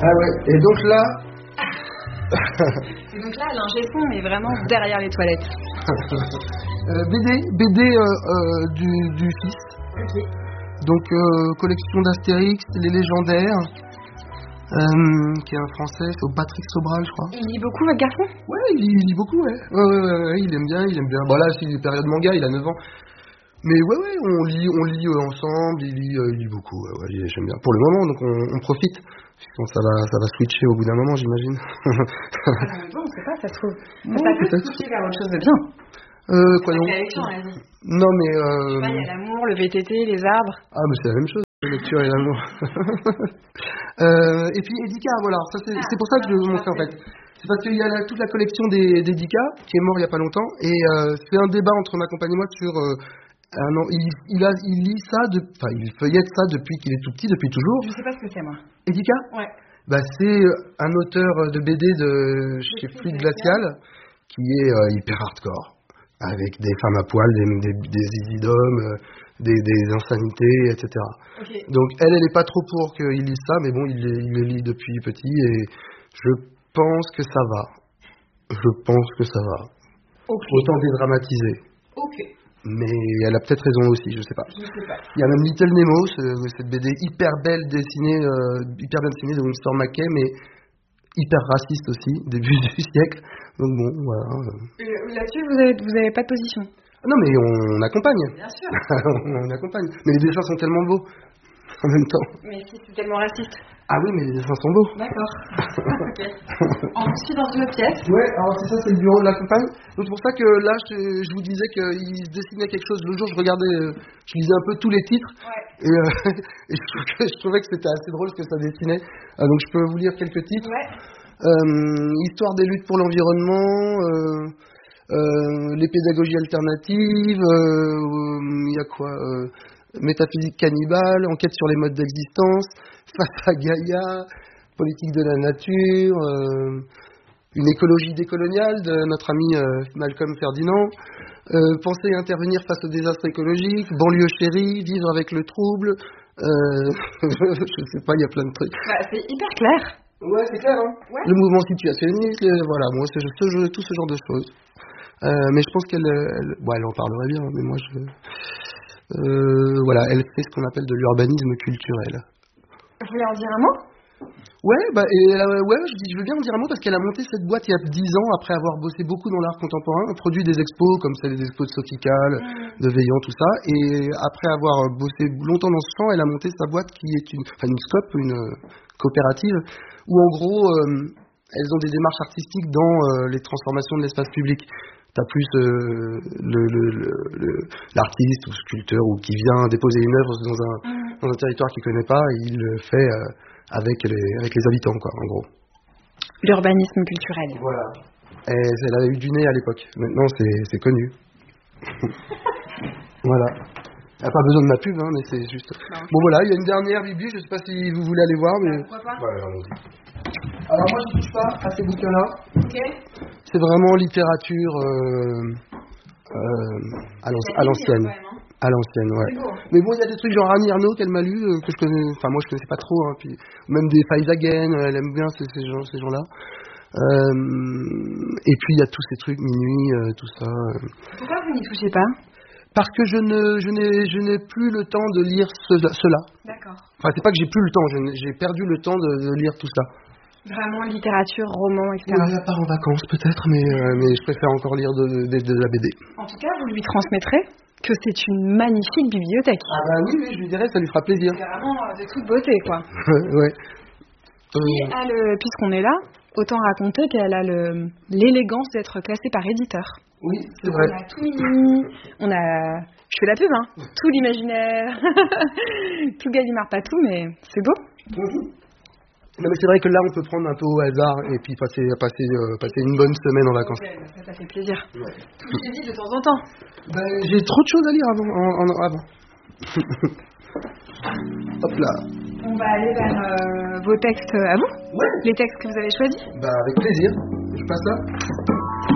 Ah ouais, et donc là... Et donc là, l'ingé son est vraiment derrière les toilettes. BD du fils. Ok. Donc collection d'Astérix, les légendaires, qui est un français, c'est Patrick Sobral, je crois. Il lit beaucoup, votre garçon? Ouais, il lit beaucoup, ouais. Ouais, il aime bien. Bon là, c'est une période manga, il a 9 ans. Mais ouais, on lit ensemble, il lit beaucoup, ouais, j'aime bien. Pour le moment, donc on profite. Sinon, ça va switcher au bout d'un moment, j'imagine. Bon, c'est pas, ça se trouve. Non, Ça peut peut-être. switcher vers autre chose de bien. Croyons. La lecture, la vie. Non, mais... Je sais pas, il y a l'amour, le VTT, les arbres. Ah, mais c'est la même chose, la lecture et l'amour. Et puis, Edika, voilà, ça, c'est pour ça que je veux vous montrer, en fait. C'est parce qu'il y a toute la collection d'Edika, qui est mort il y a pas longtemps, et c'est un débat entre ma compagne et moi sur... il lit ça, il feuillette ça depuis qu'il est tout petit, depuis toujours. Je sais pas ce que c'est, moi. Edika ? Ouais. Bah, c'est un auteur de BD de chez Fluide Glacial, qui est hyper hardcore, avec des femmes à poil, des isidomes, des insanités, etc. Okay. Donc elle est pas trop pour qu'il lise ça, mais bon, il les lit depuis petit, et je pense que ça va. Okay. Autant dédramatiser. Ok. Mais elle a peut-être raison aussi, je sais pas. Il y a même Little Nemo, cette BD hyper belle dessinée, hyper bien dessinée de Winston McKay, mais hyper raciste aussi, début du siècle. Donc bon, voilà. Là-dessus, vous avez pas de position? Non, mais on accompagne. Bien sûr. On accompagne. Mais les dessins sont tellement beaux en même temps. Mais si c'est tellement raciste. Ah oui, mais les dessins sont beaux. D'accord. Ok. On suit dans une autre pièce. Ouais, alors c'est ça, c'est le bureau de la compagne. Donc c'est pour ça que là, je vous disais qu'il se dessinait quelque chose. Le jour, je regardais, je lisais un peu tous les titres. Ouais. Et je trouvais que c'était assez drôle ce que ça dessinait. Donc je peux vous lire quelques titres. Ouais. Histoire des luttes pour l'environnement, les pédagogies alternatives, il y a quoi métaphysique cannibale, enquête sur les modes d'existence, face à Gaïa, politique de la nature, une écologie décoloniale de notre ami Malcolm Ferdinand, penser et intervenir face aux désastres écologiques, banlieue chérie, vivre avec le trouble, je sais pas, il y a plein de trucs. Bah, c'est hyper clair. Ouais, c'est clair, hein. Ouais. Le mouvement situationniste, voilà, moi, c'est tout ce genre de choses. Mais je pense qu'elle en parlerait bien, mais moi, voilà, elle fait ce qu'on appelle de l'urbanisme culturel. Vous voulez en dire un mot? Ouais, je veux bien en dire un mot parce qu'elle a monté cette boîte il y a 10 ans après avoir bossé beaucoup dans l'art contemporain, produit des expos comme celles des expos de Sofical, de Veillant, tout ça, et après avoir bossé longtemps dans ce champ, elle a monté sa boîte qui est une SCOP, une coopérative, où en gros, elles ont des démarches artistiques dans les transformations de l'espace public. T'as plus l'artiste ou sculpteur ou qui vient déposer une œuvre dans un territoire qu'il connaît pas, et il le fait avec les habitants, quoi, en gros. L'urbanisme culturel. Voilà. Et elle avait eu du nez à l'époque. Maintenant, c'est connu. Voilà. Elle n'a pas besoin de ma pub, hein, mais c'est juste... Non. Bon, voilà, il y a une dernière bibli, je ne sais pas si vous voulez aller voir, mais... Pourquoi pas? Ouais, allons-y. Alors, moi, je ne touche pas à ces bouquins-là. Ok. C'est vraiment littérature à l'ancienne. À l'ancienne, ouais. Beau. Mais bon, il y a des trucs genre Annie Ernaux qu'elle m'a lu, que je connais... Enfin, moi, je connaissais pas trop, hein, puis même des Faizagen, elle aime bien ces gens-là. Et puis, il y a tous ces trucs, Minuit, tout ça. Pourquoi vous n'y touchez pas? Parce que je n'ai plus le temps de lire cela. D'accord. Enfin, c'est pas que j'ai plus le temps, j'ai perdu le temps de lire tout ça. Vraiment littérature, roman, etc. Oui, à part en vacances peut-être, mais je préfère encore lire de la BD. En tout cas, vous lui transmettrez que c'est une magnifique bibliothèque. Ah bah oui, je lui dirais, ça lui fera plaisir. C'est vraiment de toute beauté, quoi. Ouais. Puisqu'on est là, autant raconter qu'elle a l'élégance d'être classée par éditeur. Oui, c'est vrai. On a tout mis, je fais la pub, hein, tout l'imaginaire, tout Gallimard, pas tout, mais c'est beau. Non, mais c'est vrai que là, on peut prendre un peu au hasard et puis passer une bonne semaine en vacances. Okay, ça fait plaisir. Ouais. Tout se dit de temps en temps. J'ai trop de choses à lire avant. Hop là. On va aller vers vos textes à vous. Ouais. Les textes que vous avez choisis. Avec plaisir. Je passe là.